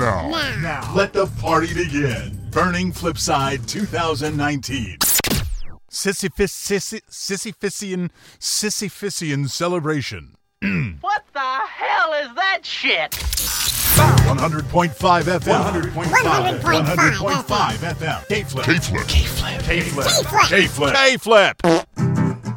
Now, let the party begin. Burning Flipside 2019. Sisyphean celebration. What the hell is that shit? 100.5 FM. 100.5 FM. K-Flip. K-Flip. K-Flip. K-Flip. K-Flip.